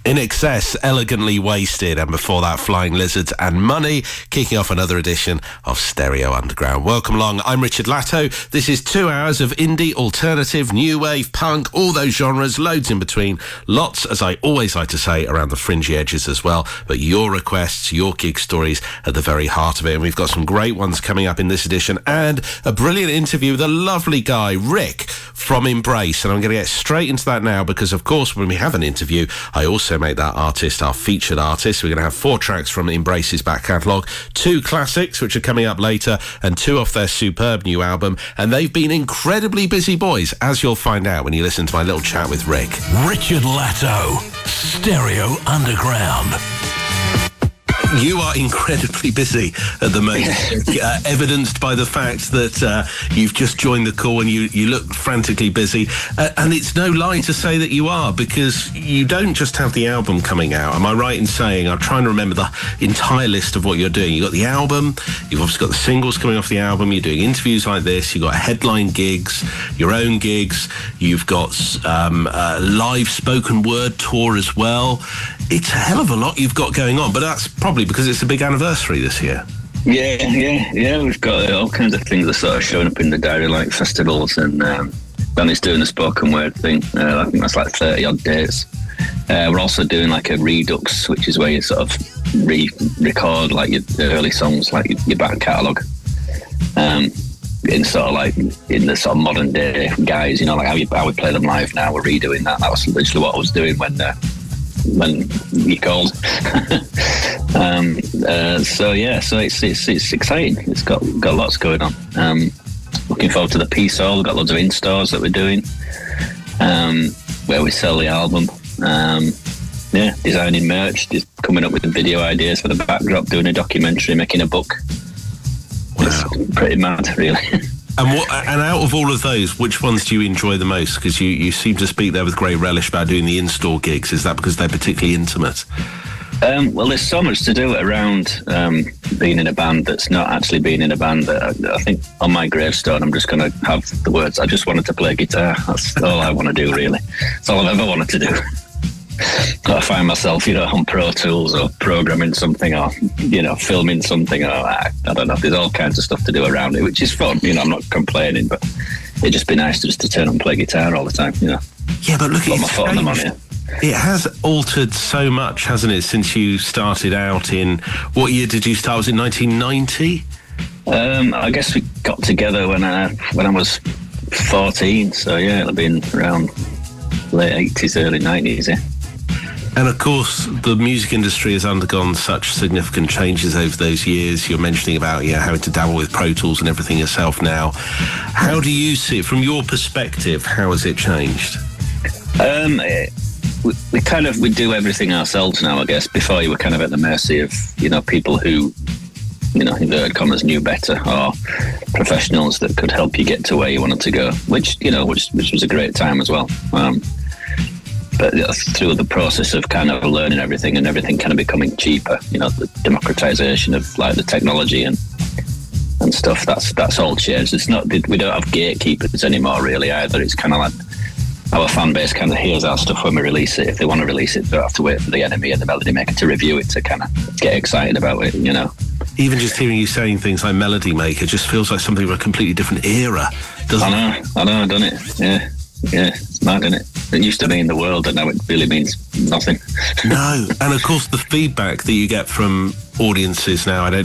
In Excess, Elegantly Wasted, and before that, Flying Lizards and Money, kicking off another edition of Stereo Underground. Welcome along, I'm Richard Latto. This is 2 hours of indie, alternative, new wave, punk, all those genres, loads in between. Lots, as I always like to say, around the fringy edges as well. But your requests, your gig stories at the very heart of it. And we've got some great ones coming up in this edition, and a brilliant interview with a lovely guy, Rick, from Embrace. And I'm going to get straight into that now because, of course, when we have an interview, I also make that artist our featured artist. We're going to have 4 tracks from Embrace's back catalogue, 2 classics which are coming up later, and 2 off their superb new album. And they've been incredibly busy boys, as you'll find out when you listen to my little chat with Rick. Richard Latto, Stereo Underground. You are incredibly busy at the moment, evidenced by the fact that you've just joined the call and you look frantically busy. And it's no lie to say that you are, because you don't just have the album coming out. Am I right in saying, I'm trying to remember the entire list of what you're doing. You've got the album, you've obviously got the singles coming off the album, you're doing interviews like this, you've got headline gigs, your own gigs, you've got a live spoken word tour as well. It's a hell of a lot you've got going on, but that's probably because it's a big anniversary this year. Yeah. We've got all kinds of things that are sort of showing up in the diary, like festivals, and Danny's doing a spoken word thing. I think that's like 30 odd dates. We're also doing like a redux, which is where you sort of re-record like your early songs, like your back catalogue. In sort of like in the sort of modern day guise, you know, like how we play them live now. We're redoing that. That was literally what I was doing when you called. So it's exciting. It's got lots going on. Looking forward to the Peace Hall. We've got loads of in-stores that we're doing, where we sell the album. Designing merch, just coming up with the video ideas for the backdrop, doing a documentary, making a book. Wow. It's pretty mad, really. And out of all of those, which ones do you enjoy the most? Because you seem to speak there with great relish about doing the in-store gigs. Is that because they're particularly intimate? Well, there's so much to do around being in a band that's not actually being in a band. That I think on my gravestone, I'm just going to have the words, I just wanted to play guitar. That's all I want to do, really. That's all I've ever wanted to do. I find myself, on Pro Tools or programming something or, filming something or I don't know. There's all kinds of stuff to do around it, which is fun. I'm not complaining, but it'd just be nice to turn and play guitar all the time, Yeah, but look, put my foot on the money. It has altered so much, hasn't it, since you started out in... What year did you start? Was it 1990? I guess we got together when I was 14, so yeah, it'll have been around late 80s, early 90s, yeah. And of course, the music industry has undergone such significant changes over those years. You're mentioning about having to dabble with Pro Tools and everything yourself now. How do you see it from your perspective? How has it changed? We do everything ourselves now, I guess. Before you were kind of at the mercy of people who inverted commas knew better, or professionals that could help you get to where you wanted to go, which was a great time as well. But through the process of kind of learning everything and everything kind of becoming cheaper, the democratization of like the technology and stuff, that's all changed. It's not, we don't have gatekeepers anymore really either. It's kind of like our fan base kind of hears our stuff when we release it. If they want to release it, they don't have to wait for the Enemy and the Melody Maker to review it to kind of get excited about it, Even just hearing you saying things like Melody Maker just feels like something of a completely different era, doesn't it? I know, doesn't it? Yeah, it's mad, isn't it? It used to mean the world, and now it really means nothing. No, and of course the feedback that you get from audiences now, I don't